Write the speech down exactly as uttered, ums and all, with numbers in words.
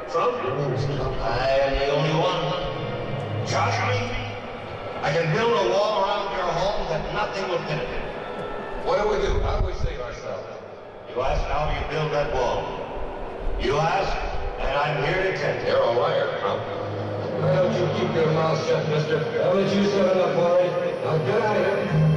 Trump? I am the only one. Trust me, I can build a wall around your home that nothing will penetrate. What do we do? How do we save ourselves? You ask how you build that wall. You ask, and I'm here to tell you. You're a liar, Trump. Why don't you keep your mouth shut, mister? I'll let you settle up, all right? Now get out of here.